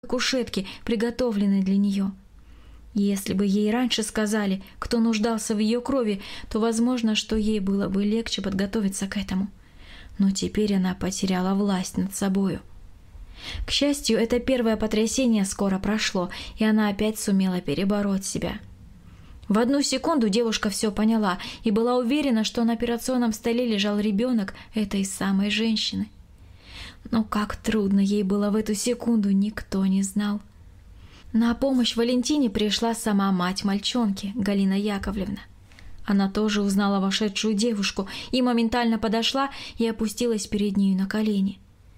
кушетке, приготовленной для нее. Если бы ей раньше сказали, кто нуждался в ее крови, то возможно, что ей было бы легче подготовиться к этому. Но теперь она потеряла власть над собою. К счастью, это первое потрясение скоро прошло, и она опять сумела перебороть себя. В одну секунду девушка все поняла и была уверена, что на операционном столе лежал ребенок этой самой женщины. Но как трудно ей было в эту секунду, никто не знал. На помощь Валентине пришла сама мать мальчонки, Галина Яковлевна. Она тоже узнала вошедшую девушку и моментально подошла и опустилась перед нею на колени.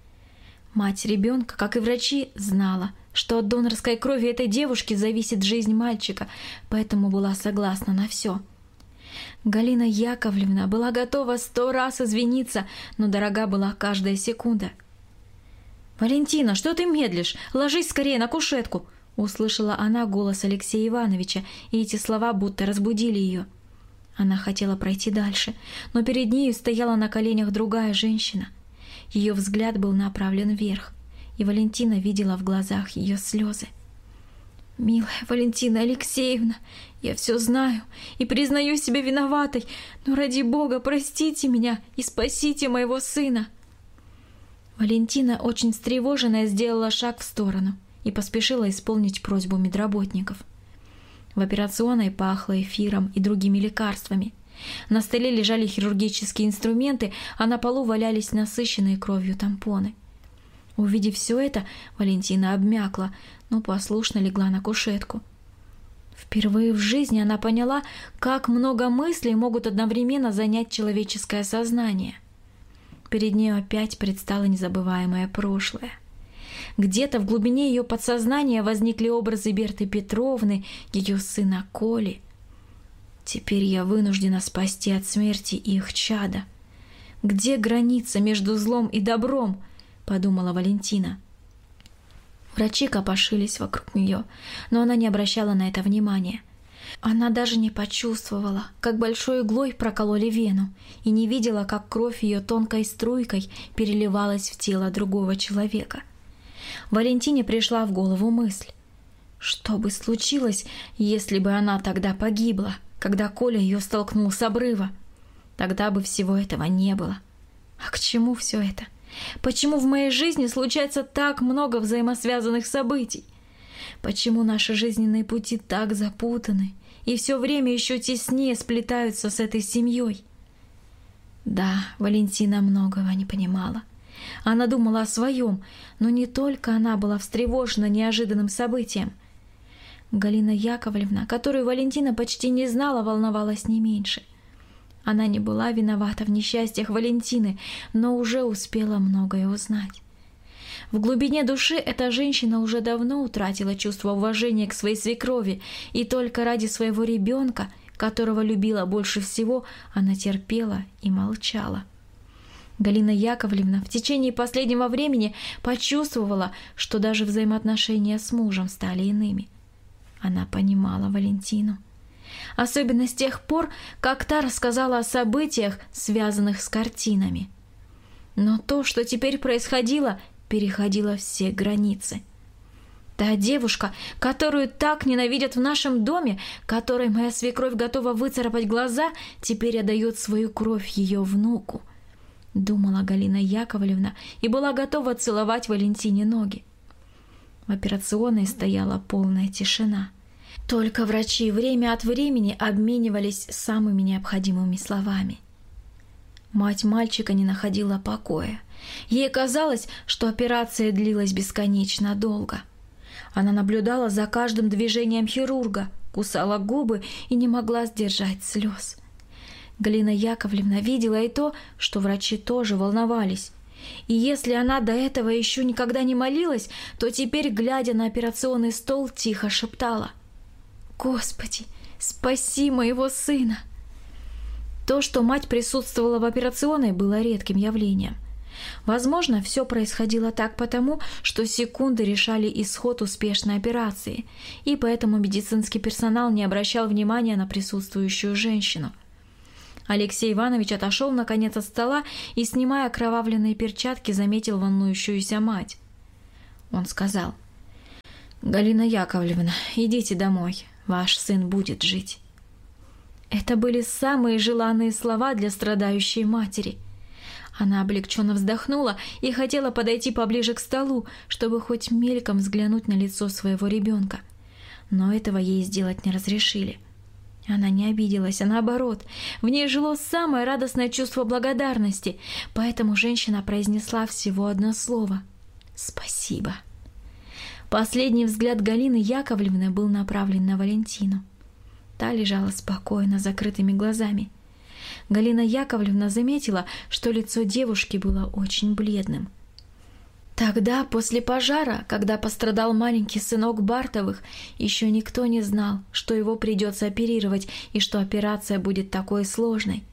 Мать ребенка, как и врачи, знала, что от донорской крови этой девушки зависит жизнь мальчика, поэтому была согласна на все. Галина Яковлевна была готова 100 раз извиниться, но дорога была каждая секунда. «Валентина, что ты медлишь? Ложись скорее на кушетку!» Услышала она голос Алексея Ивановича, и эти слова будто разбудили ее. Она хотела пройти дальше, но перед нею стояла на коленях другая женщина. Ее взгляд был направлен вверх, и Валентина видела в глазах ее слезы. «Милая Валентина Алексеевна, я все знаю и признаю себя виноватой, но ради Бога простите меня и спасите моего сына!» Валентина, очень встревоженная, сделала шаг в сторону и поспешила исполнить просьбу медработников. В операционной пахло эфиром и другими лекарствами. На столе лежали хирургические инструменты, а на полу валялись насыщенные кровью тампоны. Увидев все это, Валентина обмякла, но послушно легла на кушетку. Впервые в жизни она поняла, как много мыслей могут одновременно занять человеческое сознание. Перед нею опять предстало незабываемое прошлое. Где-то в глубине ее подсознания возникли образы Берты Петровны, ее сына Коли. Теперь я вынуждена спасти от смерти их чада. Где граница между злом и добром? Подумала Валентина. Врачи копошились вокруг нее, но она не обращала на это внимания. Она даже не почувствовала, как большой иглой прокололи вену, и не видела, как кровь ее тонкой струйкой переливалась в тело другого человека. Валентине пришла в голову мысль: что бы случилось, если бы она тогда погибла, когда Коля ее столкнул с обрыва? Тогда бы всего этого не было. А к чему все это? Почему в моей жизни случается так много взаимосвязанных событий? Почему наши жизненные пути так запутаны и все время еще теснее сплетаются с этой семьей? Да, Валентина многого не понимала. Она думала о своем, но не только она была встревожена неожиданным событием. Галина Яковлевна, которую Валентина почти не знала, волновалась не меньше. Она не была виновата в несчастьях Валентины, но уже успела многое узнать. В глубине души эта женщина уже давно утратила чувство уважения к своей свекрови, и только ради своего ребенка, которого любила больше всего, она терпела и молчала. Галина Яковлевна в течение последнего времени почувствовала, что даже взаимоотношения с мужем стали иными. Она понимала Валентину. Особенно с тех пор, как та рассказала о событиях, связанных с картинами. Но то, что теперь происходило, переходило все границы. Та девушка, которую так ненавидят в нашем доме, которой моя свекровь готова выцарапать глаза, теперь отдает свою кровь ее внуку, думала Галина Яковлевна и была готова целовать Валентине ноги. В операционной стояла полная тишина. Только врачи время от времени обменивались самыми необходимыми словами. Мать мальчика не находила покоя. Ей казалось, что операция длилась бесконечно долго. Она наблюдала за каждым движением хирурга, кусала губы и не могла сдержать слез. Галина Яковлевна видела и то, что врачи тоже волновались. И если она до этого еще никогда не молилась, то теперь, глядя на операционный стол, тихо шептала: «Господи, спаси моего сына!» То, что мать присутствовала в операционной, было редким явлением. Возможно, все происходило так потому, что секунды решали исход успешной операции, и поэтому медицинский персонал не обращал внимания на присутствующую женщину. Алексей Иванович отошел наконец от стола и, снимая окровавленные перчатки, заметил волнующуюся мать. Он сказал: «Галина Яковлевна, идите домой, ваш сын будет жить». Это были самые желанные слова для страдающей матери. Она облегченно вздохнула и хотела подойти поближе к столу, чтобы хоть мельком взглянуть на лицо своего ребенка. Но этого ей сделать не разрешили. Она не обиделась, а наоборот, в ней жило самое радостное чувство благодарности, поэтому женщина произнесла всего одно слово — «Спасибо». Последний взгляд Галины Яковлевны был направлен на Валентину. Та лежала спокойно, закрытыми глазами. Галина Яковлевна заметила, что лицо девушки было очень бледным. Тогда, после пожара, когда пострадал маленький сынок Бартовых, еще никто не знал, что его придется оперировать и что операция будет такой сложной.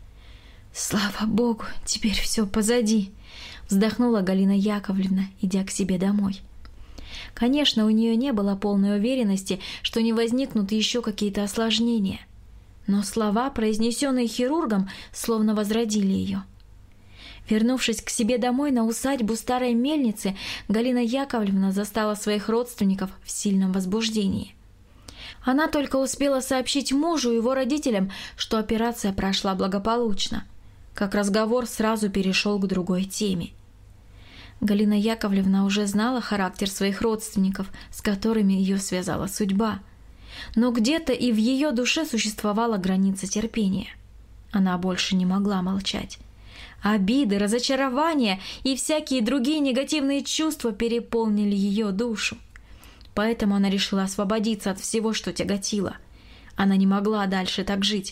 «Слава Богу, теперь все позади», — вздохнула Галина Яковлевна, идя к себе домой. Конечно, у нее не было полной уверенности, что не возникнут еще какие-то осложнения. Но слова, произнесенные хирургом, словно возродили ее. Вернувшись к себе домой на усадьбу старой мельницы, Галина Яковлевна застала своих родственников в сильном возбуждении. Она только успела сообщить мужу и его родителям, что операция прошла благополучно, как разговор сразу перешел к другой теме. Галина Яковлевна уже знала характер своих родственников, с которыми ее связала судьба. Но где-то и в ее душе существовала граница терпения. Она больше не могла молчать. Обиды, разочарования и всякие другие негативные чувства переполнили ее душу. Поэтому она решила освободиться от всего, что тяготило. Она не могла дальше так жить.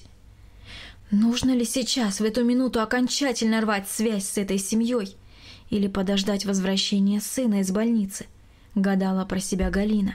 Нужно ли сейчас, в эту минуту, окончательно рвать связь с этой семьей? Или подождать возвращения сына из больницы? Гадала про себя Галина.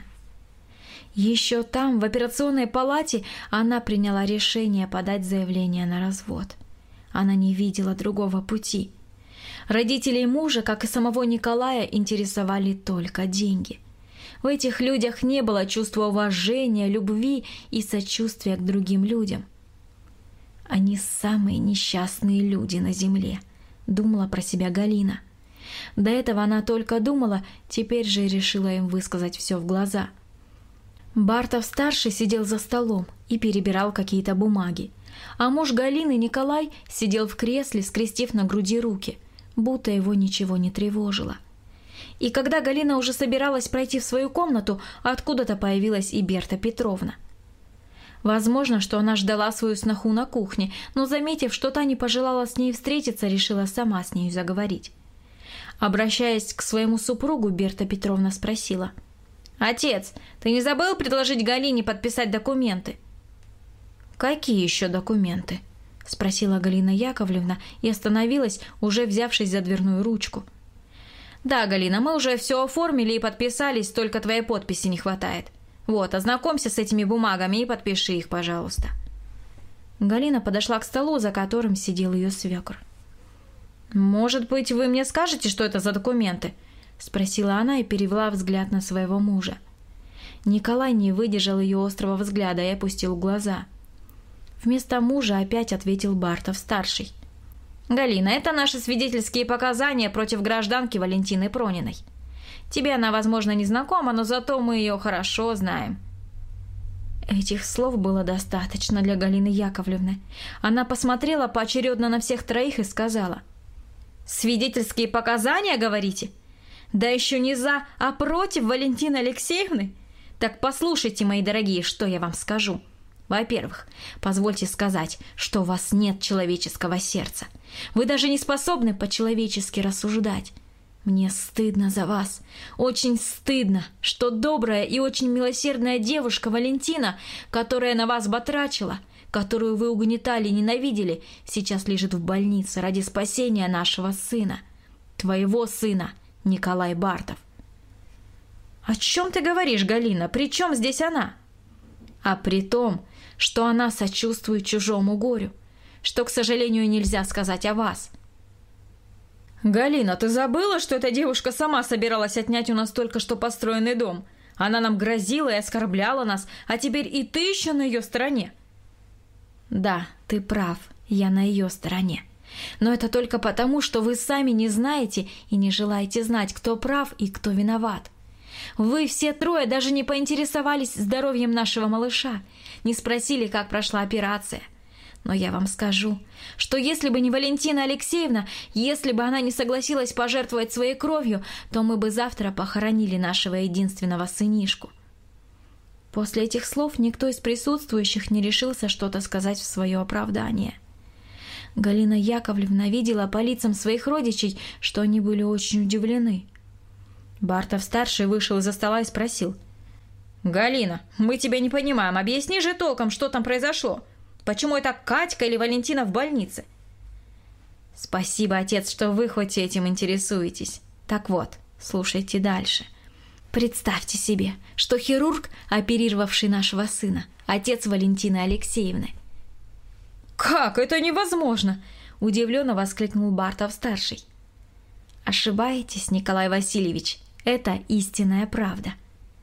Еще там, в операционной палате, она приняла решение подать заявление на развод. Она не видела другого пути. Родителей мужа, как и самого Николая, интересовали только деньги. В этих людях не было чувства уважения, любви и сочувствия к другим людям. «Они самые несчастные люди на земле», — думала про себя Галина. До этого она только думала, теперь же решила им высказать все в глаза. Бартов-старший сидел за столом и перебирал какие-то бумаги, а муж Галины, Николай, сидел в кресле, скрестив на груди руки, будто его ничего не тревожило. И когда Галина уже собиралась пройти в свою комнату, откуда-то появилась и Берта Петровна. Возможно, что она ждала свою сноху на кухне, но, заметив, что та не пожелала с ней встретиться, решила сама с нею заговорить. Обращаясь к своему супругу, Берта Петровна спросила: «Отец, ты не забыл предложить Галине подписать документы?» «Какие еще документы?» — спросила Галина Яковлевна и остановилась, уже взявшись за дверную ручку. «Да, Галина, мы уже все оформили и подписались, только твоей подписи не хватает. Вот, ознакомься с этими бумагами и подпиши их, пожалуйста». Галина подошла к столу, за которым сидел ее свекр. «Может быть, вы мне скажете, что это за документы?» — спросила она и перевела взгляд на своего мужа. Николай не выдержал ее острого взгляда и опустил глаза. Вместо мужа опять ответил Бартов-старший. «Галина, это наши свидетельские показания против гражданки Валентины Прониной. Тебе она, возможно, не знакома, но зато мы ее хорошо знаем». Этих слов было достаточно для Галины Яковлевны. Она посмотрела поочередно на всех троих и сказала: «Свидетельские показания, говорите? Да еще не за, а против Валентины Алексеевны? Так послушайте, мои дорогие, что я вам скажу. Во-первых, позвольте сказать, что у вас нет человеческого сердца. Вы даже не способны по-человечески рассуждать. Мне стыдно за вас, очень стыдно, что добрая и очень милосердная девушка Валентина, которая на вас батрачила, которую вы угнетали и ненавидели, сейчас лежит в больнице ради спасения нашего сына, твоего сына, Николай Бартов». «О чем ты говоришь, Галина? При чем здесь она?» «А при том, что она сочувствует чужому горю, что, к сожалению, нельзя сказать о вас». «Галина, ты забыла, что эта девушка сама собиралась отнять у нас только что построенный дом? Она нам грозила и оскорбляла нас, а теперь и ты еще на ее стороне». «Да, ты прав, я на ее стороне. Но это только потому, что вы сами не знаете и не желаете знать, кто прав и кто виноват. Вы все трое даже не поинтересовались здоровьем нашего малыша, не спросили, как прошла операция. Но я вам скажу, что если бы не Валентина Алексеевна, если бы она не согласилась пожертвовать своей кровью, то мы бы завтра похоронили нашего единственного сынишку». После этих слов никто из присутствующих не решился что-то сказать в свое оправдание. Галина Яковлевна видела по лицам своих родичей, что они были очень удивлены. Бартов-старший вышел из-за стола и спросил: «Галина, мы тебя не понимаем, объясни же толком, что там произошло. Почему это Катька или Валентина в больнице?» «Спасибо, отец, что вы хоть этим интересуетесь. Так вот, слушайте дальше. Представьте себе, что хирург, оперировавший нашего сына, отец Валентины Алексеевны». «Как? Это невозможно!» – удивленно воскликнул Бартов-старший. «Ошибаетесь, Николай Васильевич, это истинная правда».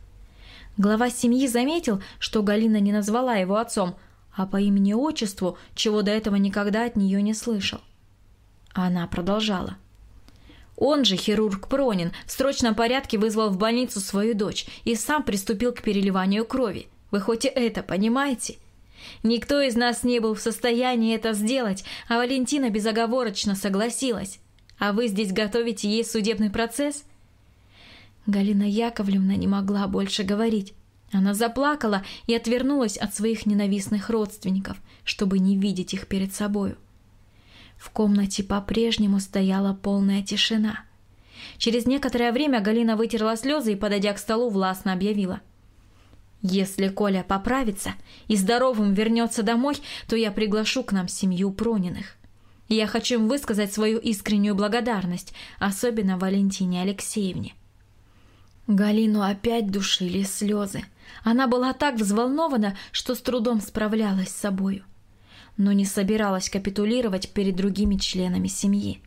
Глава семьи заметил, что Галина не назвала его отцом, а по имени-отчеству, чего до этого никогда от нее не слышал. Она продолжала. «Он же, хирург Пронин, в срочном порядке вызвал в больницу свою дочь и сам приступил к переливанию крови. Вы хоть и это понимаете? Никто из нас не был в состоянии это сделать, а Валентина безоговорочно согласилась. А вы здесь готовите ей судебный процесс?» Галина Яковлевна не могла больше говорить. Она заплакала и отвернулась от своих ненавистных родственников, чтобы не видеть их перед собою. В комнате по-прежнему стояла полная тишина. Через некоторое время Галина вытерла слезы и, подойдя к столу, властно объявила: «Если Коля поправится и здоровым вернется домой, то я приглашу к нам семью Прониных. Я хочу им высказать свою искреннюю благодарность, особенно Валентине Алексеевне». Галину опять душили слезы. Она была так взволнована, что с трудом справлялась с собою, но не собиралась капитулировать перед другими членами семьи.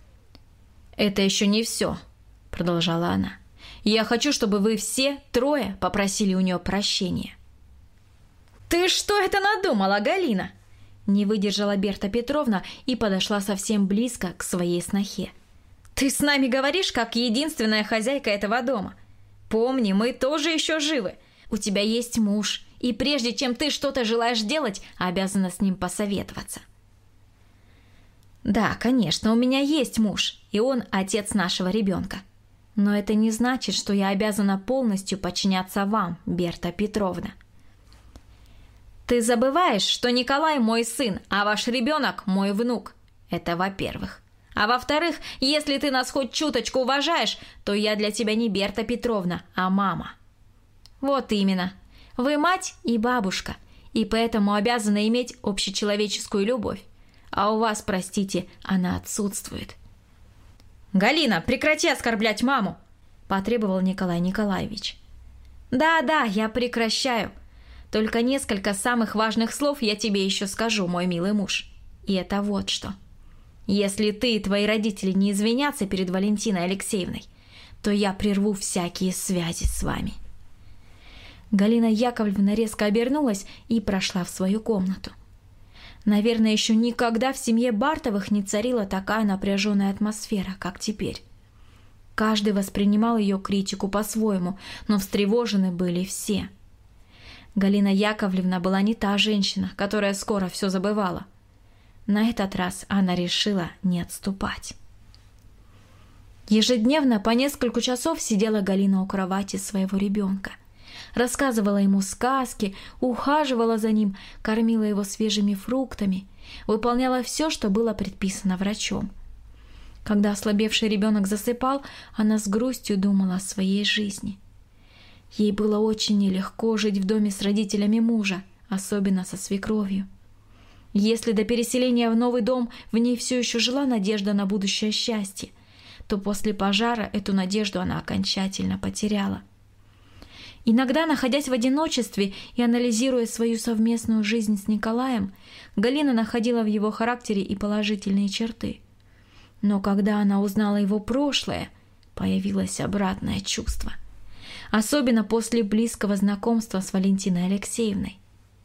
«Это еще не все», — продолжала она. «Я хочу, чтобы вы все трое попросили у нее прощения». «Ты что это надумала, Галина?» Не выдержала Берта Петровна и подошла совсем близко к своей снохе. «Ты с нами говоришь, как единственная хозяйка этого дома. Помни, мы тоже еще живы. У тебя есть муж, и прежде чем ты что-то желаешь делать, обязана с ним посоветоваться». «Да, конечно, у меня есть муж, и он отец нашего ребенка. Но это не значит, что я обязана полностью подчиняться вам, Берта Петровна. Ты забываешь, что Николай мой сын, а ваш ребенок мой внук. Это во-первых. А во-вторых, если ты нас хоть чуточку уважаешь, то я для тебя не Берта Петровна, а мама». «Вот именно. Вы мать и бабушка, и поэтому обязаны иметь общечеловеческую любовь. А у вас, простите, она отсутствует». «Галина, прекрати оскорблять маму!» – потребовал Николай Николаевич. «Да, я прекращаю. Только несколько самых важных слов я тебе еще скажу, мой милый муж. И это вот что. Если ты и твои родители не извинятся перед Валентиной Алексеевной, то я прерву всякие связи с вами». Галина Яковлевна резко обернулась и прошла в свою комнату. Наверное, еще никогда в семье Бартовых не царила такая напряженная атмосфера, как теперь. Каждый воспринимал ее критику по-своему, но встревожены были все. Галина Яковлевна была не та женщина, которая скоро все забывала. На этот раз она решила не отступать. Ежедневно по несколько часов сидела Галина у кровати своего ребенка. Рассказывала ему сказки, ухаживала за ним, кормила его свежими фруктами, выполняла все, что было предписано врачом. Когда ослабевший ребенок засыпал, она с грустью думала о своей жизни. Ей было очень нелегко жить в доме с родителями мужа, особенно со свекровью. Если до переселения в новый дом в ней все еще жила надежда на будущее счастье, то после пожара эту надежду она окончательно потеряла. Иногда, находясь в одиночестве и анализируя свою совместную жизнь с Николаем, Галина находила в его характере и положительные черты. Но когда она узнала его прошлое, появилось обратное чувство. Особенно после близкого знакомства с Валентиной Алексеевной.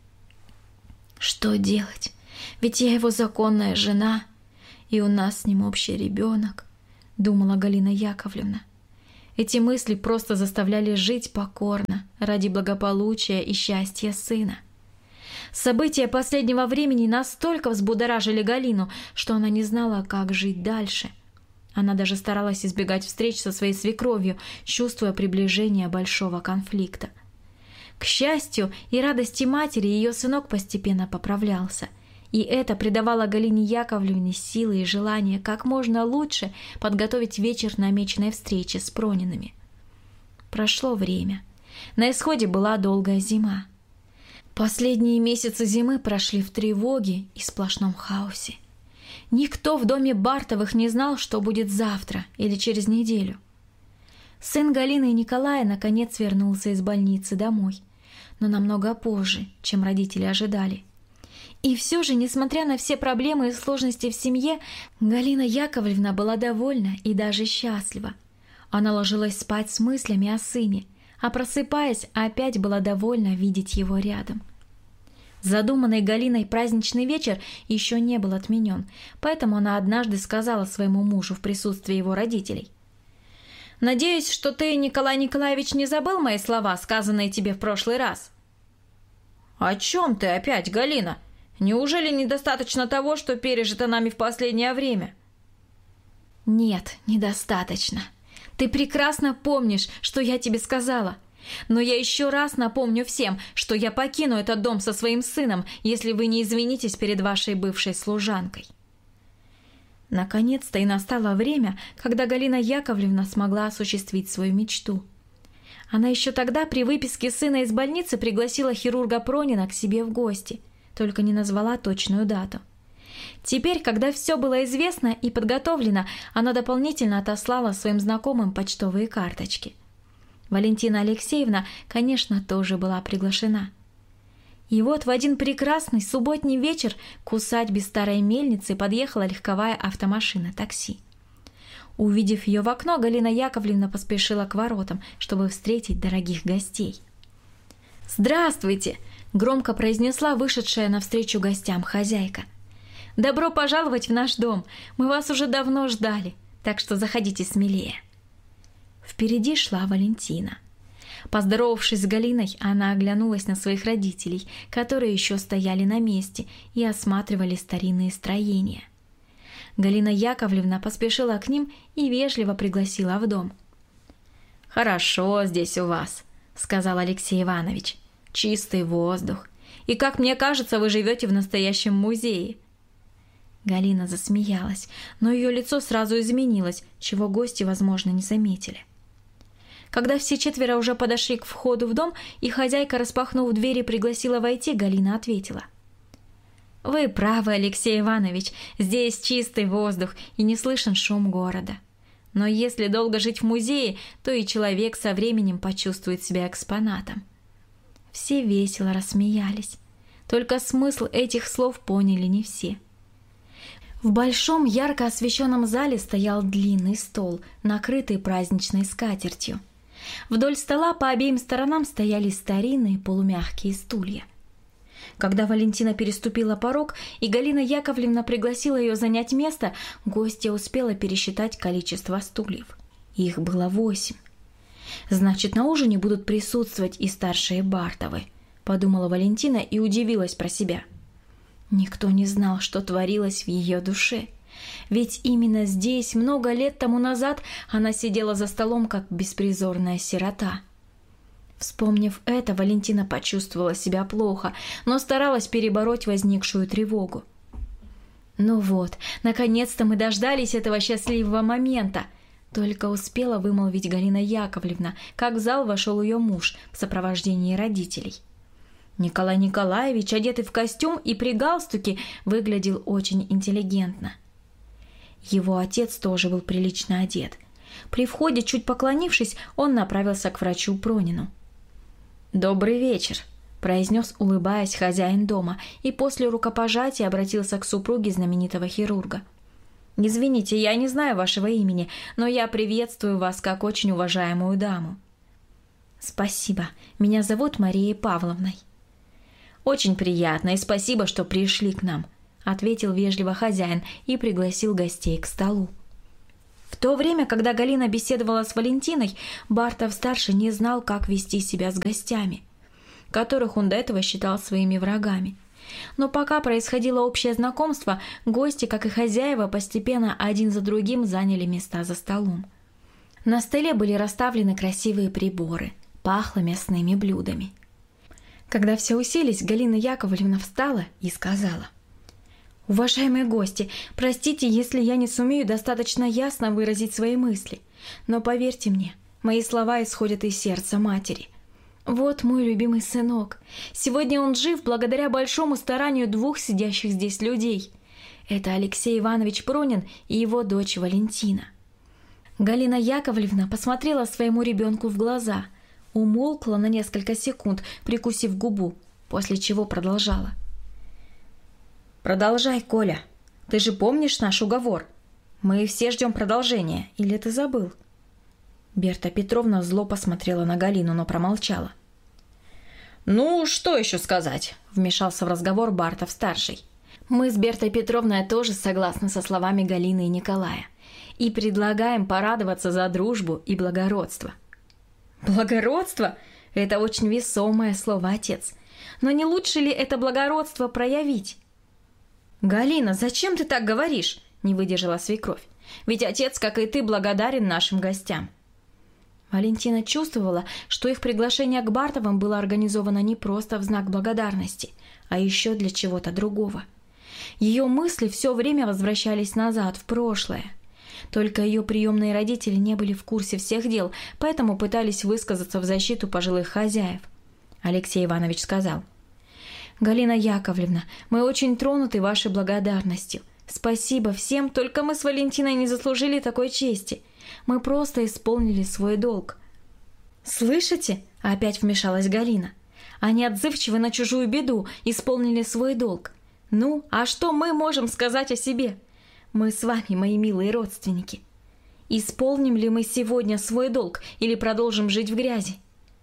Что делать? Ведь я его законная жена, и у нас с ним общий ребенок, думала Галина Яковлевна. Эти мысли просто заставляли жить покорно, ради благополучия и счастья сына. События последнего времени настолько взбудоражили Галину, что она не знала, как жить дальше. Она даже старалась избегать встреч со своей свекровью, чувствуя приближение большого конфликта. К счастью и радости матери, ее сынок постепенно поправлялся, и это придавало Галине Яковлевне силы и желание как можно лучше подготовить вечер намеченной встречи с Пронинами. Прошло время. На исходе была долгая зима. Последние месяцы зимы прошли в тревоге и сплошном хаосе. Никто в доме Бартовых не знал, что будет завтра или через неделю. Сын Галины и Николая наконец вернулся из больницы домой, но намного позже, чем родители ожидали. И все же, несмотря на все проблемы и сложности в семье, Галина Яковлевна была довольна и даже счастлива. Она ложилась спать с мыслями о сыне, а просыпаясь, опять была довольна видеть его рядом. Задуманный Галиной праздничный вечер еще не был отменен, поэтому она однажды сказала своему мужу в присутствии его родителей: «Надеюсь, что ты, Николай Николаевич, не забыл мои слова, сказанные тебе в прошлый раз». «О чем ты опять, Галина? Неужели недостаточно того, что пережито нами в последнее время?» «Нет, недостаточно. Ты прекрасно помнишь, что я тебе сказала. Но я еще раз напомню всем, что я покину этот дом со своим сыном, если вы не извинитесь перед вашей бывшей служанкой». Наконец-то и настало время, когда Галина Яковлевна смогла осуществить свою мечту. Она еще тогда при выписке сына из больницы пригласила хирурга Пронина к себе в гости, только не назвала точную дату. Теперь, когда все было известно и подготовлено, она дополнительно отослала своим знакомым почтовые карточки. Валентина Алексеевна, конечно, тоже была приглашена. И вот в один прекрасный субботний вечер к усадьбе Старой Мельницы подъехала легковая автомашина такси. Увидев ее в окно, Галина Яковлевна поспешила к воротам, чтобы встретить дорогих гостей. «Здравствуйте!» – громко произнесла вышедшая навстречу гостям хозяйка. «Добро пожаловать в наш дом! Мы вас уже давно ждали, так что заходите смелее!» Впереди шла Валентина. Поздоровавшись с Галиной, она оглянулась на своих родителей, которые еще стояли на месте и осматривали старинные строения. Галина Яковлевна поспешила к ним и вежливо пригласила в дом. «Хорошо здесь у вас», — сказал Алексей Иванович. «Чистый воздух. И, как мне кажется, вы живете в настоящем музее». Галина засмеялась, но ее лицо сразу изменилось, чего гости, возможно, не заметили. Когда все четверо уже подошли к входу в дом, и хозяйка, распахнув двери, пригласила войти, Галина ответила: «Вы правы, Алексей Иванович, здесь чистый воздух и не слышен шум города. Но если долго жить в музее, то и человек со временем почувствует себя экспонатом». Все весело рассмеялись. Только смысл этих слов поняли не все. В большом ярко освещенном зале стоял длинный стол, накрытый праздничной скатертью. Вдоль стола по обеим сторонам стояли старинные полумягкие стулья. Когда Валентина переступила порог и Галина Яковлевна пригласила ее занять место, гостья успела пересчитать количество стульев. Их было 8. «Значит, на ужине будут присутствовать и старшие Бартовы», — подумала Валентина и удивилась про себя. Никто не знал, что творилось в ее душе. Ведь именно здесь, много лет тому назад, она сидела за столом, как беспризорная сирота. Вспомнив это, Валентина почувствовала себя плохо, но старалась перебороть возникшую тревогу. «Ну вот, наконец-то мы дождались этого счастливого момента!» Только успела вымолвить Галина Яковлевна, как в зал вошел ее муж в сопровождении родителей. Николай Николаевич, одетый в костюм и при галстуке, выглядел очень интеллигентно. Его отец тоже был прилично одет. При входе, чуть поклонившись, он направился к врачу Пронину. «Добрый вечер», – произнес, улыбаясь, хозяин дома, и после рукопожатия обратился к супруге знаменитого хирурга. «Извините, я не знаю вашего имени, но я приветствую вас как очень уважаемую даму». «Спасибо, меня зовут Марией Павловной». «Очень приятно, и спасибо, что пришли к нам», — ответил вежливо хозяин и пригласил гостей к столу. В то время, когда Галина беседовала с Валентиной, Бартов-старший не знал, как вести себя с гостями, которых он до этого считал своими врагами. Но пока происходило общее знакомство, гости, как и хозяева, постепенно один за другим заняли места за столом. На столе были расставлены красивые приборы, пахло мясными блюдами. Когда все уселись, Галина Яковлевна встала и сказала: «Уважаемые гости, простите, если я не сумею достаточно ясно выразить свои мысли, но поверьте мне, мои слова исходят из сердца матери. Вот мой любимый сынок. Сегодня он жив благодаря большому старанию двух сидящих здесь людей. Это Алексей Иванович Пронин и его дочь Валентина». Галина Яковлевна посмотрела своему ребенку в глаза, умолкла на несколько секунд, прикусив губу, после чего продолжала: «Продолжай, Коля. Ты же помнишь наш уговор? Мы все ждем продолжения. Или ты забыл?» Берта Петровна зло посмотрела на Галину, но промолчала. «Ну, что еще сказать?» – вмешался в разговор Бартов-старший. «Мы с Бертой Петровной тоже согласны со словами Галины и Николая и предлагаем порадоваться за дружбу и благородство». «Благородство? Это очень весомое слово, отец. Но не лучше ли это благородство проявить?» «Галина, зачем ты так говоришь?» – не выдержала свекровь. «Ведь отец, как и ты, благодарен нашим гостям». Валентина чувствовала, что их приглашение к Бартовым было организовано не просто в знак благодарности, а еще для чего-то другого. Ее мысли все время возвращались назад, в прошлое. Только ее приемные родители не были в курсе всех дел, поэтому пытались высказаться в защиту пожилых хозяев. Алексей Иванович сказал: «Галина Яковлевна, мы очень тронуты вашей благодарностью. Спасибо всем, только мы с Валентиной не заслужили такой чести. Мы просто исполнили свой долг». «Слышите?» – опять вмешалась Галина. «Они отзывчивы на чужую беду, исполнили свой долг. Ну, а что мы можем сказать о себе? Мы с вами, мои милые родственники. Исполним ли мы сегодня свой долг или продолжим жить в грязи?»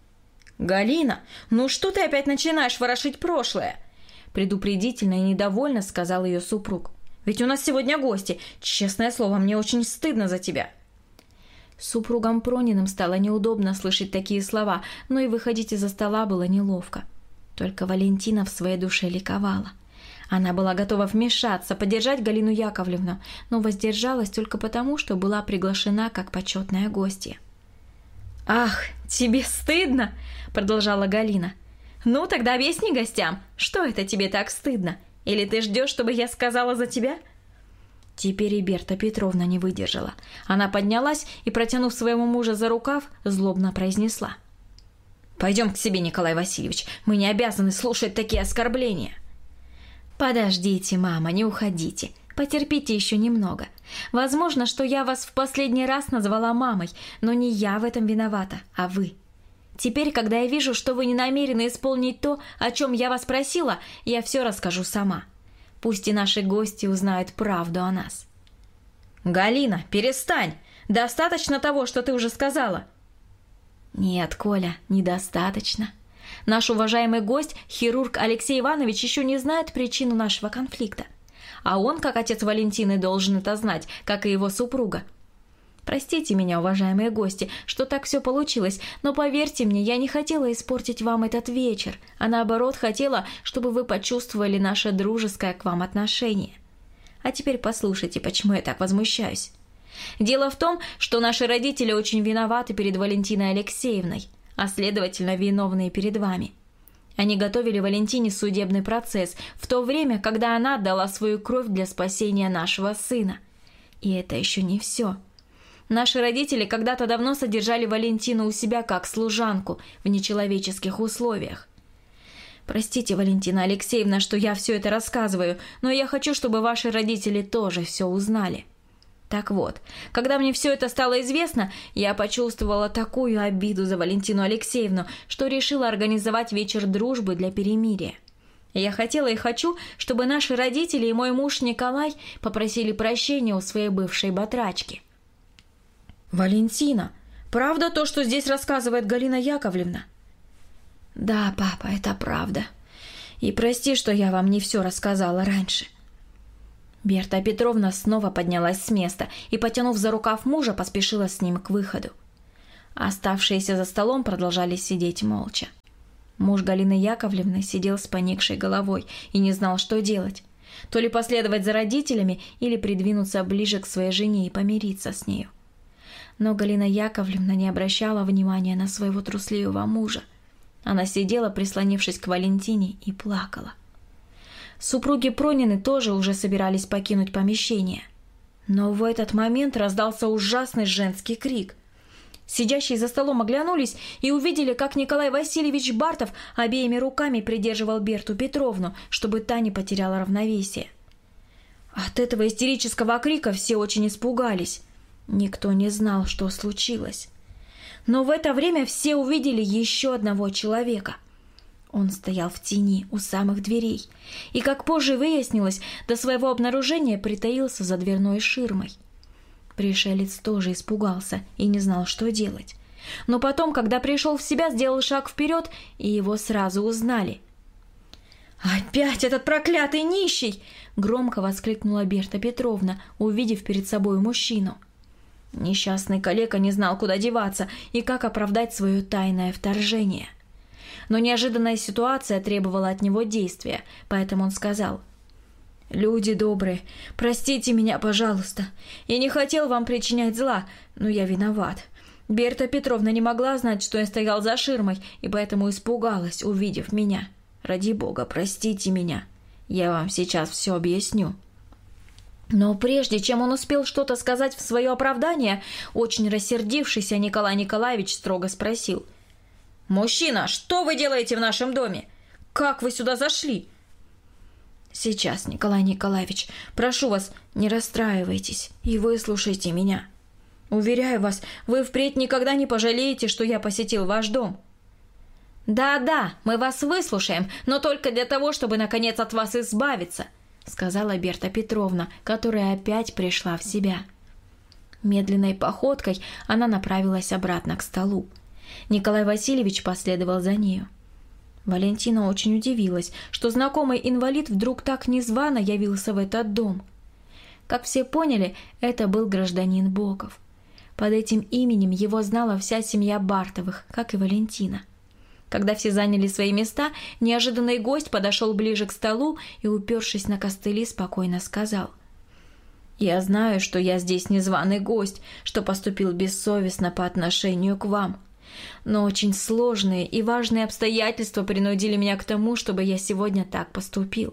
«Галина, ну что ты опять начинаешь ворошить прошлое?» Предупредительно и недовольно сказал ее супруг. «Ведь у нас сегодня гости. Честное слово, мне очень стыдно за тебя». Супругам Прониным стало неудобно слышать такие слова, но и выходить из-за стола было неловко. Только Валентина в своей душе ликовала. Она была готова вмешаться, поддержать Галину Яковлевну, но воздержалась только потому, что была приглашена как почетная гостья. «Ах, тебе стыдно?» – продолжала Галина. «Ну, тогда объясни гостям, что это тебе так стыдно? Или ты ждешь, чтобы я сказала за тебя?» Теперь и Берта Петровна не выдержала. Она поднялась и, протянув своему мужа за рукав, злобно произнесла: «Пойдем к себе, Николай Васильевич, мы не обязаны слушать такие оскорбления». «Подождите, мама, не уходите. Потерпите еще немного. Возможно, что я вас в последний раз назвала мамой, но не я в этом виновата, а вы. Теперь, когда я вижу, что вы не намерены исполнить то, о чем я вас просила, я все расскажу сама. Пусть и наши гости узнают правду о нас». «Галина, перестань! Достаточно того, что ты уже сказала». «Нет, Коля, недостаточно. Наш уважаемый гость, хирург Алексей Иванович, еще не знает причину нашего конфликта. А он, как отец Валентины, должен это знать, как и его супруга. Простите меня, уважаемые гости, что так все получилось, но поверьте мне, я не хотела испортить вам этот вечер, а наоборот хотела, чтобы вы почувствовали наше дружеское к вам отношение. А теперь послушайте, почему я так возмущаюсь. Дело в том, что наши родители очень виноваты перед Валентиной Алексеевной, а следовательно виновные перед вами. Они готовили Валентине судебный процесс в то время, когда она отдала свою кровь для спасения нашего сына. И это еще не все. Наши родители когда-то давно содержали Валентину у себя как служанку в нечеловеческих условиях. Простите, Валентина Алексеевна, что я все это рассказываю, но я хочу, чтобы ваши родители тоже все узнали. Так вот, когда мне все это стало известно, я почувствовала такую обиду за Валентину Алексеевну, что решила организовать вечер дружбы для перемирия. Я хотела и хочу, чтобы наши родители и мой муж Николай попросили прощения у своей бывшей батрачки. «Валентина, правда то, что здесь рассказывает Галина Яковлевна?» «Да, папа, это правда. И прости, что я вам не все рассказала раньше». Берта Петровна снова поднялась с места и, потянув за рукав мужа, поспешила с ним к выходу. Оставшиеся за столом продолжали сидеть молча. Муж Галины Яковлевны сидел с поникшей головой и не знал, что делать. То ли последовать за родителями, или придвинуться ближе к своей жене и помириться с нею. Но Галина Яковлевна не обращала внимания на своего трусливого мужа. Она сидела, прислонившись к Валентине, и плакала. Супруги Пронины тоже уже собирались покинуть помещение. Но в этот момент раздался ужасный женский крик. Сидящие за столом оглянулись и увидели, как Николай Васильевич Бартов обеими руками придерживал Берту Петровну, чтобы та не потеряла равновесие. От этого истерического крика все очень испугались. Никто не знал, что случилось. Но в это время все увидели еще одного человека. Он стоял в тени у самых дверей и, как позже выяснилось, до своего обнаружения притаился за дверной ширмой. Пришелец тоже испугался и не знал, что делать. Но потом, когда пришел в себя, сделал шаг вперед, и его сразу узнали. «Опять этот проклятый нищий!» — громко воскликнула Берта Петровна, увидев перед собой мужчину. Несчастный калека не знал, куда деваться и как оправдать свое тайное вторжение. Но неожиданная ситуация требовала от него действия, поэтому он сказал: «Люди добрые, простите меня, пожалуйста. Я не хотел вам причинять зла, но я виноват. Берта Петровна не могла знать, что я стоял за ширмой, и поэтому испугалась, увидев меня. Ради бога, простите меня. Я вам сейчас все объясню». Но прежде чем он успел что-то сказать в свое оправдание, очень рассердившийся Николай Николаевич строго спросил: «Мужчина, что вы делаете в нашем доме? Как вы сюда зашли?» «Сейчас, Николай Николаевич, прошу вас, не расстраивайтесь и выслушайте меня. Уверяю вас, вы впредь никогда не пожалеете, что я посетил ваш дом». «Да-да, мы вас выслушаем, но только для того, чтобы наконец от вас избавиться», сказала Берта Петровна, которая опять пришла в себя. Медленной походкой она направилась обратно к столу. Николай Васильевич последовал за нею. Валентина очень удивилась, что знакомый инвалид вдруг так незвано явился в этот дом. Как все поняли, это был гражданин Боков. Под этим именем его знала вся семья Бартовых, как и Валентина. Когда все заняли свои места, неожиданный гость подошел ближе к столу и, упершись на костыли, спокойно сказал: «Я знаю, что я здесь незваный гость, что поступил бессовестно по отношению к вам. Но очень сложные и важные обстоятельства принудили меня к тому, чтобы я сегодня так поступил.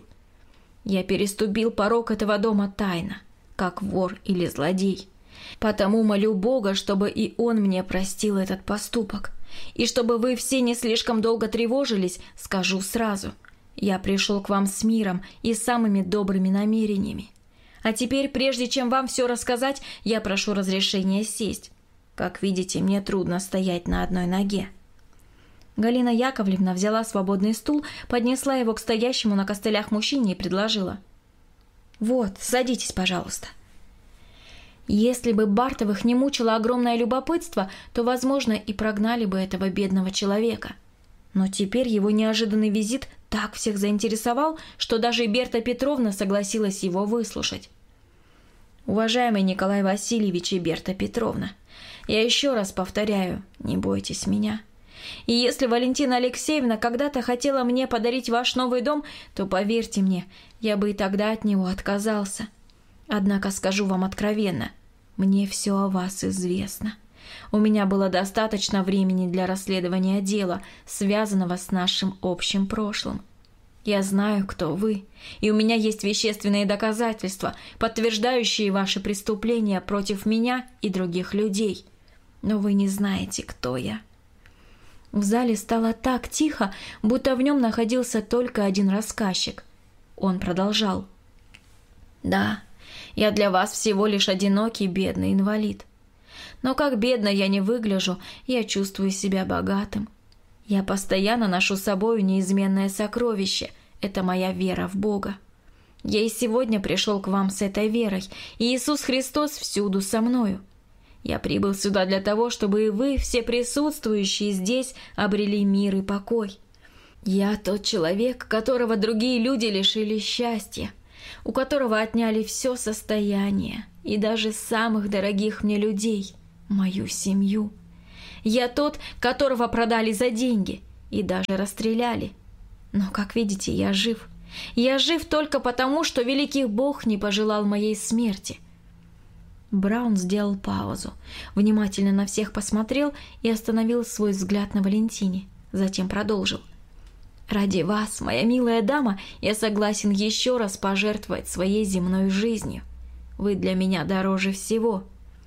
Я переступил порог этого дома тайно, как вор или злодей. Потому молю Бога, чтобы и Он мне простил этот поступок. И чтобы вы все не слишком долго тревожились, скажу сразу: я пришел к вам с миром и самыми добрыми намерениями. А теперь, прежде чем вам все рассказать, я прошу разрешения сесть. Как видите, мне трудно стоять на одной ноге». Галина Яковлевна взяла свободный стул, поднесла его к стоящему на костылях мужчине и предложила: «Вот, садитесь, пожалуйста». Если бы Бартовых не мучило огромное любопытство, то, возможно, и прогнали бы этого бедного человека. Но теперь его неожиданный визит так всех заинтересовал, что даже Берта Петровна согласилась его выслушать. «Уважаемый Николай Васильевич и Берта Петровна, я еще раз повторяю, не бойтесь меня. И если Валентина Алексеевна когда-то хотела мне подарить ваш новый дом, то, поверьте мне, я бы и тогда от него отказался. Однако скажу вам откровенно, мне все о вас известно. У меня было достаточно времени для расследования дела, связанного с нашим общим прошлым. Я знаю, кто вы, и у меня есть вещественные доказательства, подтверждающие ваши преступления против меня и других людей. Но вы не знаете, кто я». В зале стало так тихо, будто в нем находился только один рассказчик. Он продолжал: «Да, я для вас всего лишь одинокий бедный инвалид. Но как бедно я не выгляжу, я чувствую себя богатым. Я постоянно ношу с собою неизменное сокровище – это моя вера в Бога. Я и сегодня пришел к вам с этой верой, и Иисус Христос всюду со мною. Я прибыл сюда для того, чтобы и вы, все присутствующие здесь, обрели мир и покой. Я тот человек, которого другие люди лишили счастья. у которого отняли все состояние и даже самых дорогих мне людей, мою семью. Я тот, которого продали за деньги и даже расстреляли. Но, как видите, я жив. Я жив только потому, что великий Бог не пожелал моей смерти». Браун сделал паузу, внимательно на всех посмотрел и остановил свой взгляд на Валентине. Затем продолжил. «Ради вас, моя милая дама, я согласен еще раз пожертвовать своей земной жизнью. Вы для меня дороже всего».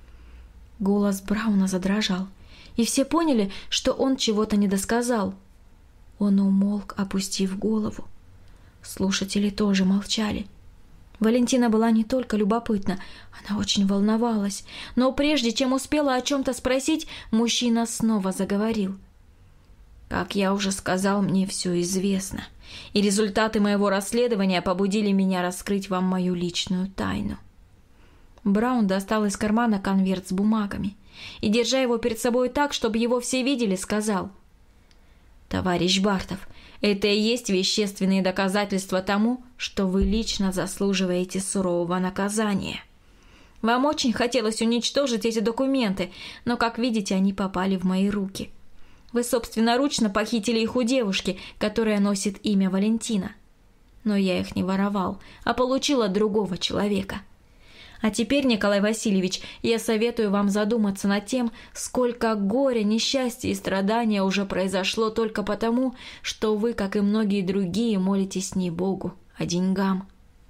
Голос Брауна задрожал, и все поняли, что он чего-то не досказал. Он умолк, опустив голову. Слушатели тоже молчали. Валентина была не только любопытна, она очень волновалась, но прежде чем успела о чем-то спросить, мужчина снова заговорил. «Как я уже сказал, мне все известно, и результаты моего расследования побудили меня раскрыть вам мою личную тайну». Браун достал из кармана конверт с бумагами и, держа его перед собой так, чтобы его все видели, сказал: «Товарищ Бартов, это и есть вещественные доказательства тому, что вы лично заслуживаете сурового наказания. Вам очень хотелось уничтожить эти документы, но, как видите, они попали в мои руки. Вы собственноручно похитили их у девушки, которая носит имя Валентина. Но я их не воровал, а получил от другого человека. А теперь, Николай Васильевич, я советую вам задуматься над тем, сколько горя, несчастья и страдания уже произошло только потому, что вы, как и многие другие, молитесь не Богу, а деньгам.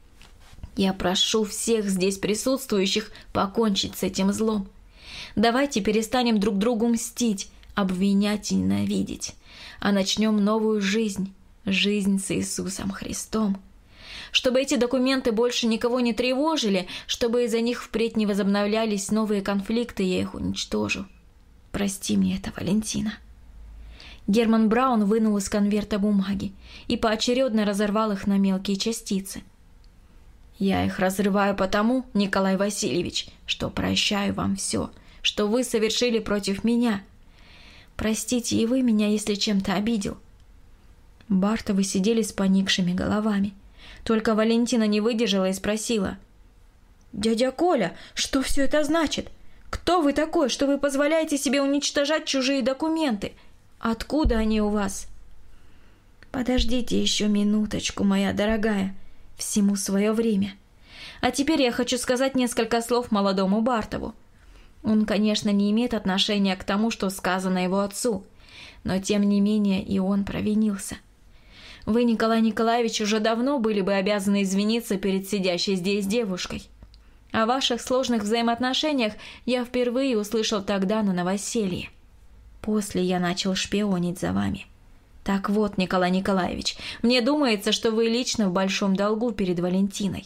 Я прошу всех здесь присутствующих покончить с этим злом. Давайте перестанем друг другу мстить, обвинять и ненавидеть, а начнем новую жизнь, жизнь с Иисусом Христом. Чтобы эти документы больше никого не тревожили, чтобы из-за них впредь не возобновлялись новые конфликты, я их уничтожу. Прости мне это, Валентина». Герман Браун вынул из конверта бумаги и поочередно разорвал их на мелкие частицы. «Я их разрываю потому, Николай Васильевич, что прощаю вам все, что вы совершили против меня. Простите и вы меня, если чем-то обидел». Бартовы сидели с поникшими головами. Только Валентина не выдержала и спросила: «Дядя Коля, что все это значит? Кто вы такой, что вы позволяете себе уничтожать чужие документы? Откуда они у вас?» «Подождите еще минуточку, моя дорогая, всему свое время. А теперь я хочу сказать несколько слов молодому Бартову. Он, конечно, не имеет отношения к тому, что сказано его отцу, но тем не менее и он провинился. Вы, Николай Николаевич, уже давно были бы обязаны извиниться перед сидящей здесь девушкой. О ваших сложных взаимоотношениях я впервые услышал тогда на новоселье. После я начал шпионить за вами. Так вот, Николай Николаевич, мне думается, что вы лично в большом долгу перед Валентиной.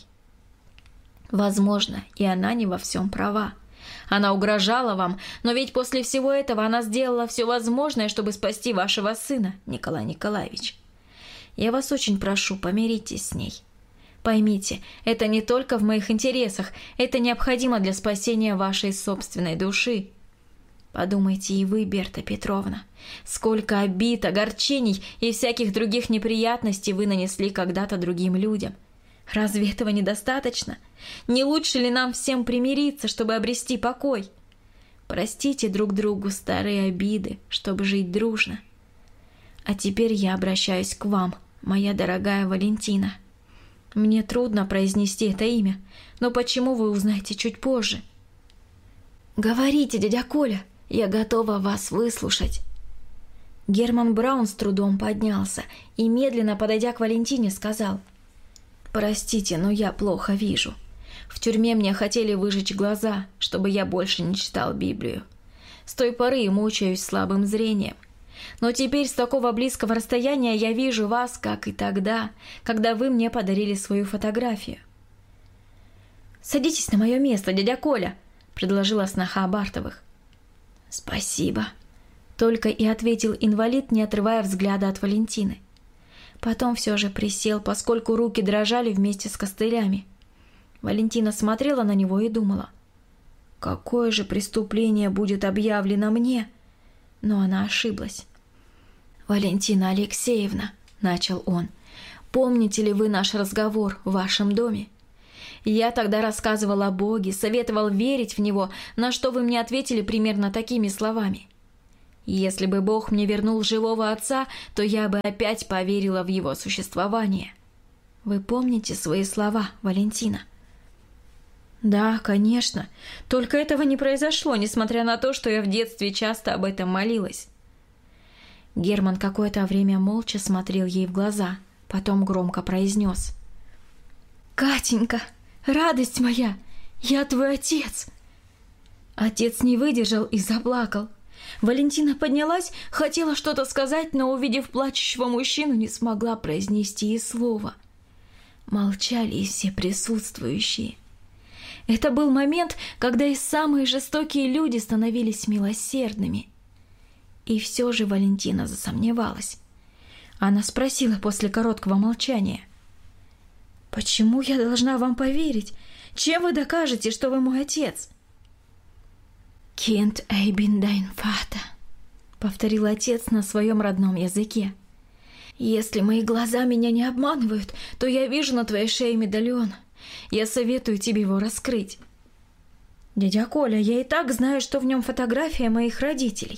Возможно, и она не во всем права. Она угрожала вам, но ведь после всего этого она сделала все возможное, чтобы спасти вашего сына, Николай Николаевич. Я вас очень прошу, помиритесь с ней. Поймите, это не только в моих интересах, это необходимо для спасения вашей собственной души. Подумайте и вы, Берта Петровна, сколько обид, огорчений и всяких других неприятностей вы нанесли когда-то другим людям. Разве этого недостаточно? Не лучше ли нам всем примириться, чтобы обрести покой? Простите друг другу старые обиды, чтобы жить дружно. А теперь я обращаюсь к вам, моя дорогая Валентина. Мне трудно произнести это имя, но почему вы узнаете чуть позже? Говорите, дядя Коля, я готова вас выслушать. Герман Браун с трудом поднялся и, медленно подойдя к Валентине, сказал: «Простите, но я плохо вижу. В тюрьме мне хотели выжечь глаза, чтобы я больше не читал Библию. С той поры мучаюсь слабым зрением. Но теперь с такого близкого расстояния я вижу вас, как и тогда, когда вы мне подарили свою фотографию». «Садитесь на мое место, дядя Коля», — предложила сноха Бартовых. «Спасибо», — только и ответил инвалид, не отрывая взгляда от Валентины. Потом все же присел, поскольку руки дрожали вместе с костылями. Валентина смотрела на него и думала: какое же преступление будет объявлено мне? Но она ошиблась. «Валентина Алексеевна», — начал он, — «помните ли вы наш разговор в вашем доме? Я тогда рассказывал о Боге, советовал верить в Него, на что вы мне ответили примерно такими словами. Если бы Бог мне вернул живого отца, то я бы опять поверила в Его существование. Вы помните свои слова, Валентина? Да, конечно. Только этого не произошло, несмотря на то, что я в детстве часто об этом молилась. Герман какое-то время молча смотрел ей в глаза, потом громко произнес: «Катенька, радость моя, я твой отец!» Отец не выдержал и заплакал. Валентина поднялась, хотела что-то сказать, но, увидев плачущего мужчину, не смогла произнести и слова. Молчали и все присутствующие. Это был момент, когда и самые жестокие люди становились милосердными. И все же Валентина засомневалась. Она спросила после короткого молчания: «Почему я должна вам поверить? Чем вы докажете, что вы мой отец?» «Kind ich bin dein Vater», — повторил отец на своем родном языке. «Если мои глаза меня не обманывают, то я вижу на твоей шее медальон. Я советую тебе его раскрыть». «Дядя Коля, я и так знаю, что в нем фотография моих родителей».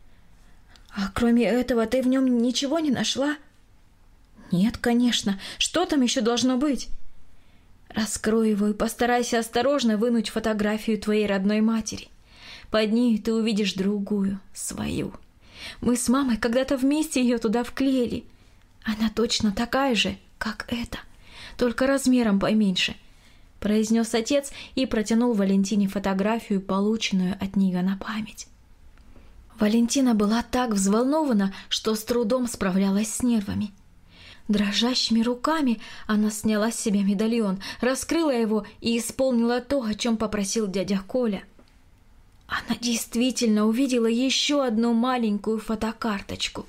«А кроме этого ты в нем ничего не нашла?» «Нет, конечно. Что там еще должно быть?» «Раскрой его и постарайся осторожно вынуть фотографию твоей родной матери. Под ней ты увидишь другую, свою. Мы с мамой когда-то вместе ее туда вклеили. Она точно такая же, как эта, только размером поменьше», — произнес отец и протянул Валентине фотографию, полученную от нее на память. Валентина была так взволнована, что с трудом справлялась с нервами. Дрожащими руками она сняла с себя медальон, раскрыла его и исполнила то, о чем попросил дядя Коля. Она действительно увидела еще одну маленькую фотокарточку.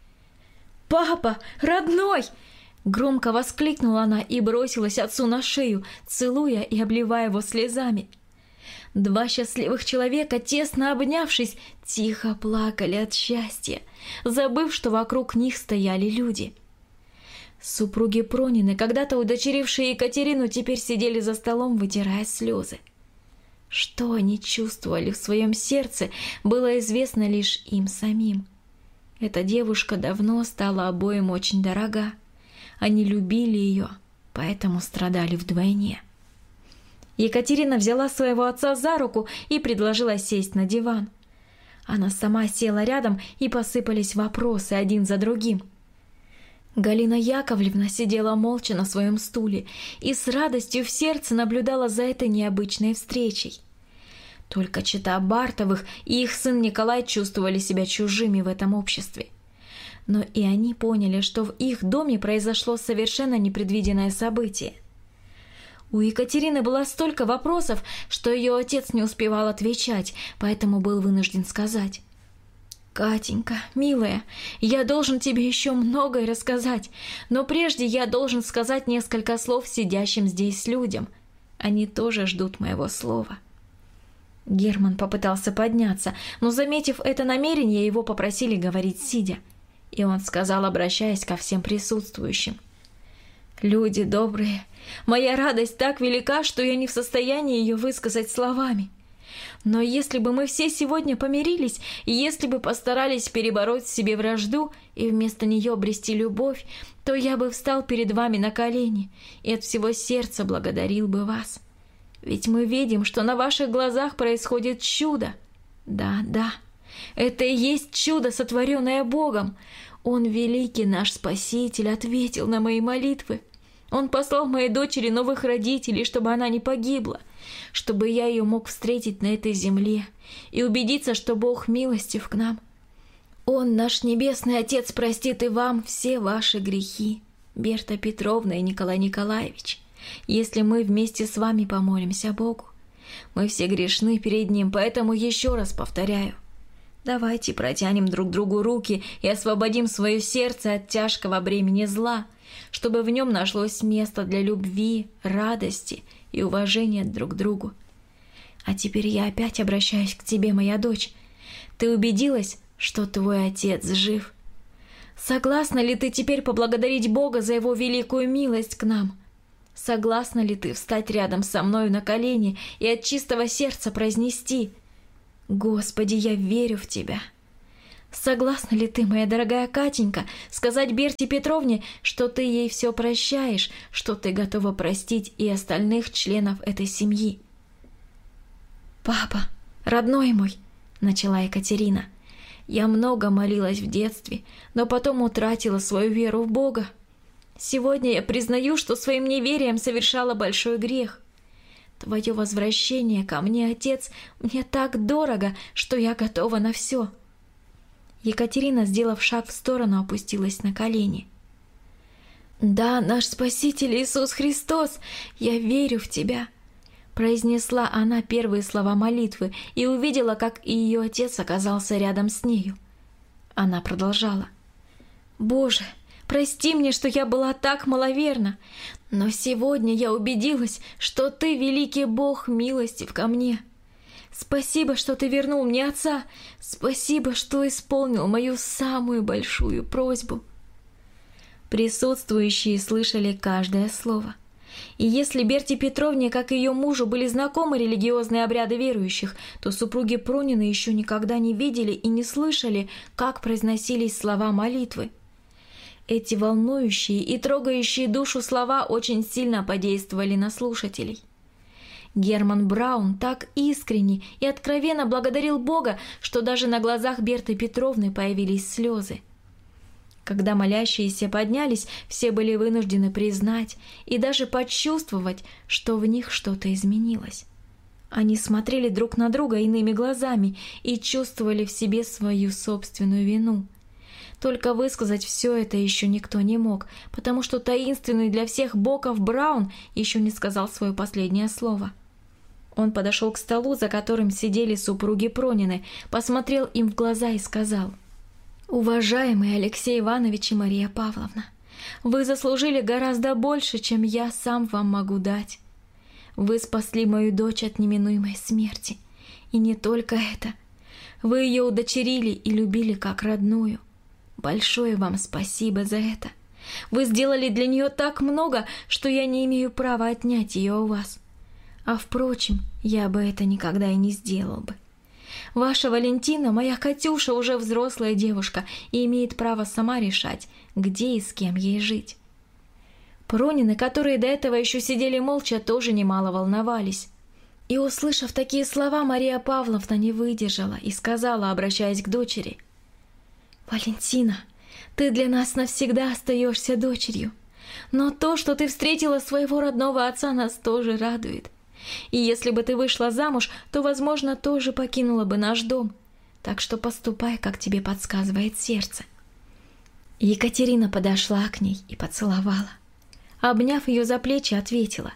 «Папа, родной!» — громко воскликнула она и бросилась отцу на шею, целуя и обливая его слезами. Два счастливых человека, тесно обнявшись, тихо плакали от счастья, забыв, что вокруг них стояли люди. Супруги Пронины, когда-то удочерившие Екатерину, теперь сидели за столом, вытирая слезы. Что они чувствовали в своем сердце, было известно лишь им самим. Эта девушка давно стала обоим очень дорога. Они любили ее, поэтому страдали вдвойне. Екатерина взяла своего отца за руку и предложила сесть на диван. Она сама села рядом, и посыпались вопросы один за другим. Галина Яковлевна сидела молча на своем стуле и с радостью в сердце наблюдала за этой необычной встречей. Только чета Бартовых и их сын Николай чувствовали себя чужими в этом обществе. Но и они поняли, что в их доме произошло совершенно непредвиденное событие. У Екатерины было столько вопросов, что ее отец не успевал отвечать, поэтому был вынужден сказать: «Катенька, милая, я должен тебе еще многое рассказать, но прежде я должен сказать несколько слов сидящим здесь людям. Они тоже ждут моего слова». Герман попытался подняться, но, заметив это намерение, его попросили говорить сидя. И он сказал, обращаясь ко всем присутствующим: «Люди добрые, моя радость так велика, что я не в состоянии ее высказать словами. Но если бы мы все сегодня помирились, и если бы постарались перебороть в себе вражду и вместо нее обрести любовь, то я бы встал перед вами на колени и от всего сердца благодарил бы вас. Ведь мы видим, что на ваших глазах происходит чудо. Да, да, это и есть чудо, сотворенное Богом. Он, великий наш Спаситель, ответил на мои молитвы. Он послал моей дочери новых родителей, чтобы она не погибла, чтобы я ее мог встретить на этой земле и убедиться, что Бог милостив к нам. Он, наш Небесный Отец, простит и вам все ваши грехи, Берта Петровна и Николай Николаевич, если мы вместе с вами помолимся Богу. Мы все грешны перед Ним, поэтому еще раз повторяю: давайте протянем друг другу руки и освободим свое сердце от тяжкого бремени зла, чтобы в нем нашлось место для любви, радости и уважения друг к другу. А теперь я опять обращаюсь к тебе, моя дочь. Ты убедилась, что твой отец жив? Согласна ли ты теперь поблагодарить Бога за его великую милость к нам? Согласна ли ты встать рядом со мной на колени и от чистого сердца произнести: «Господи, я верю в Тебя»? Согласна ли ты, моя дорогая Катенька, сказать Берте Петровне, что ты ей все прощаешь, что ты готова простить и остальных членов этой семьи? «Папа, родной мой», — начала Екатерина, — «я много молилась в детстве, но потом утратила свою веру в Бога. Сегодня я признаю, что своим неверием совершала большой грех. Твое возвращение ко мне, Отец, мне так дорого, что я готова на все». Екатерина, сделав шаг в сторону, опустилась на колени. «Да, наш Спаситель Иисус Христос, я верю в Тебя», — произнесла она первые слова молитвы и увидела, как и ее отец оказался рядом с нею. Она продолжала: «Боже, прости мне, что я была так маловерна, но сегодня я убедилась, что Ты, великий Бог, милостив ко мне. Спасибо, что Ты вернул мне отца, спасибо, что исполнил мою самую большую просьбу». Присутствующие слышали каждое слово. И если Берте Петровне, как и ее мужу, были знакомы религиозные обряды верующих, то супруги Пронины еще никогда не видели и не слышали, как произносились слова молитвы. Эти волнующие и трогающие душу слова очень сильно подействовали на слушателей. Герман Браун так искренне и откровенно благодарил Бога, что даже на глазах Берты Петровны появились слезы. Когда молящиеся поднялись, все были вынуждены признать и даже почувствовать, что в них что-то изменилось. Они смотрели друг на друга иными глазами и чувствовали в себе свою собственную вину. Только высказать все это еще никто не мог, потому что таинственный для всех Боков Браун еще не сказал свое последнее слово. Он подошел к столу, за которым сидели супруги Пронины, посмотрел им в глаза и сказал: «Уважаемый Алексей Иванович и Мария Павловна, вы заслужили гораздо больше, чем я сам вам могу дать. Вы спасли мою дочь от неминуемой смерти. И не только это. Вы ее удочерили и любили как родную. Большое вам спасибо за это. Вы сделали для нее так много, что я не имею права отнять ее у вас. А впрочем, я бы это никогда и не сделал бы. Ваша Валентина, моя Катюша, уже взрослая девушка и имеет право сама решать, где и с кем ей жить». Пронины, которые до этого еще сидели молча, тоже немало волновались. И, услышав такие слова, Мария Павловна не выдержала и сказала, обращаясь к дочери: «Валентина, ты для нас навсегда остаешься дочерью, но то, что ты встретила своего родного отца, нас тоже радует. И если бы ты вышла замуж, то, возможно, тоже покинула бы наш дом. Так что поступай, как тебе подсказывает сердце». Екатерина подошла к ней и поцеловала. Обняв ее за плечи, ответила: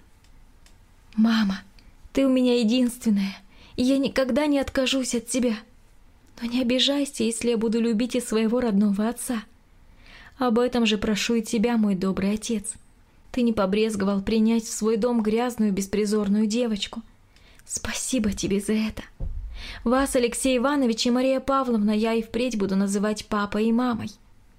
«Мама, ты у меня единственная, и я никогда не откажусь от тебя. Но не обижайся, если я буду любить и своего родного отца. Об этом же прошу и тебя, мой добрый отец. Ты не побрезговал принять в свой дом грязную беспризорную девочку. Спасибо тебе за это. Вас, Алексей Иванович и Мария Павловна, я и впредь буду называть папой и мамой».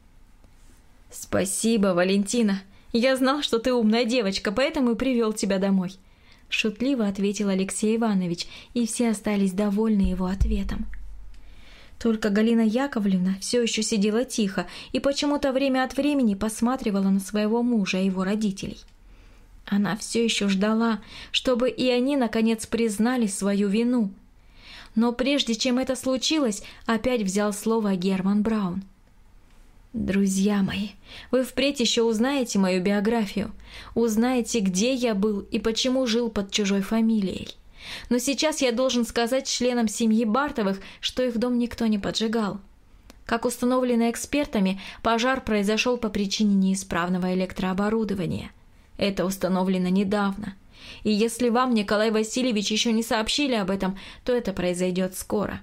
«Спасибо, Валентина. Я знал, что ты умная девочка, поэтому и привел тебя домой», — шутливо ответил Алексей Иванович, и все остались довольны его ответом. Только Галина Яковлевна все еще сидела тихо и почему-то время от времени посматривала на своего мужа и его родителей. Она все еще ждала, чтобы и они, наконец, признали свою вину. Но прежде чем это случилось, опять взял слово Герман Браун. «Друзья мои, вы впредь еще узнаете мою биографию, узнаете, где я был и почему жил под чужой фамилией. Но сейчас я должен сказать членам семьи Бартовых, что их дом никто не поджигал. Как установлено экспертами, пожар произошел по причине неисправного электрооборудования. Это установлено недавно. И если вам, Николай Васильевич, еще не сообщили об этом, то это произойдет скоро».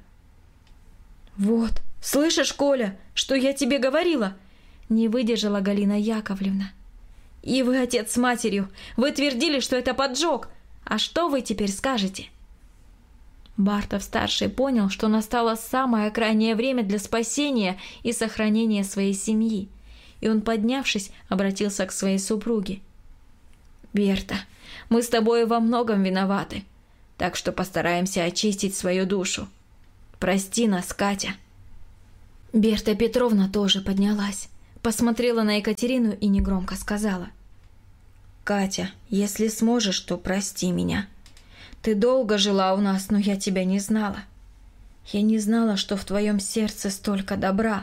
«Вот, слышишь, Коля, что я тебе говорила?» — не выдержала Галина Яковлевна. «И вы, отец с матерью, вы твердили, что это поджог. А что вы теперь скажете?» Бартов-старший понял, что настало самое крайнее время для спасения и сохранения своей семьи, и он, поднявшись, обратился к своей супруге. Берта, мы с тобой во многом виноваты, так что постараемся очистить свою душу. Прости нас, Катя». Берта Петровна тоже поднялась, посмотрела на Екатерину и негромко сказала: «Катя, если сможешь, то прости меня. Ты долго жила у нас, но я тебя не знала. Я не знала, что в твоем сердце столько добра».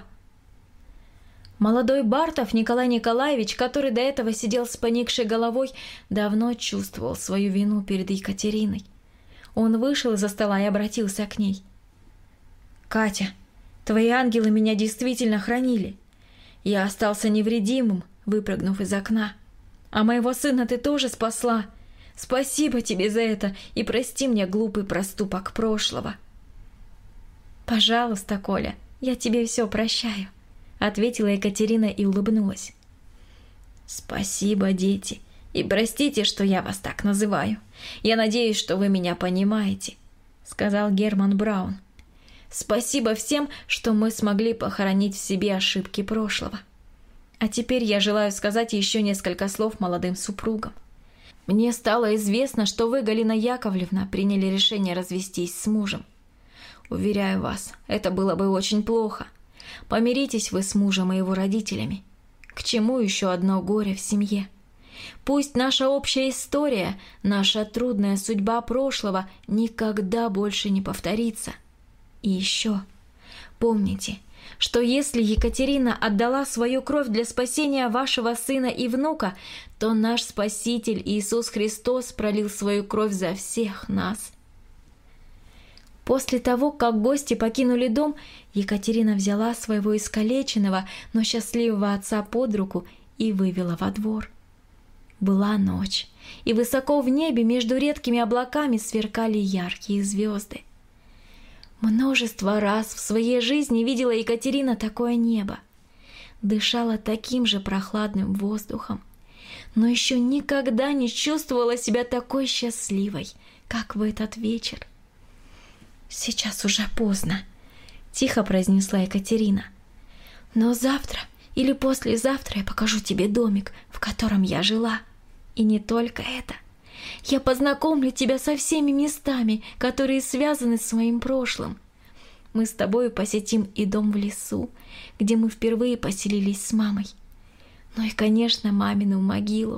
Молодой Бартов Николай Николаевич, который до этого сидел с поникшей головой, давно чувствовал свою вину перед Екатериной. Он вышел из-за стола и обратился к ней: «Катя, твои ангелы меня действительно хранили. Я остался невредимым, выпрыгнув из окна. А моего сына ты тоже спасла. Спасибо тебе за это и прости мне глупый проступок прошлого». «Пожалуйста, Коля, я тебе все прощаю», — ответила Екатерина и улыбнулась. «Спасибо, дети, и простите, что я вас так называю. Я надеюсь, что вы меня понимаете», — сказал Герман Браун. «Спасибо всем, что мы смогли похоронить в себе ошибки прошлого. А теперь я желаю сказать еще несколько слов молодым супругам. Мне стало известно, что вы, Галина Яковлевна, приняли решение развестись с мужем. Уверяю вас, это было бы очень плохо. Помиритесь вы с мужем и его родителями. К чему еще одно горе в семье? Пусть наша общая история, наша трудная судьба прошлого никогда больше не повторится. И еще помните, что если Екатерина отдала свою кровь для спасения вашего сына и внука, то наш Спаситель Иисус Христос пролил свою кровь за всех нас». После того, как гости покинули дом, Екатерина взяла своего искалеченного, но счастливого отца под руку и вывела во двор. Была ночь, и высоко в небе между редкими облаками сверкали яркие звезды. Множество раз в своей жизни видела Екатерина такое небо, дышала таким же прохладным воздухом, но еще никогда не чувствовала себя такой счастливой, как в этот вечер. «Сейчас уже поздно», — тихо произнесла Екатерина. «Но завтра или послезавтра я покажу тебе домик, в котором я жила. И не только это. Я познакомлю тебя со всеми местами, которые связаны с моим прошлым. Мы с тобой посетим и дом в лесу, где мы впервые поселились с мамой. Ну и, конечно, мамину могилу.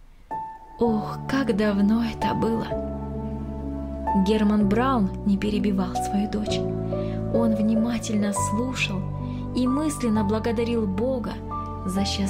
Ох, как давно это было!» Герман Браун не перебивал свою дочь. Он внимательно слушал и мысленно благодарил Бога за счастливую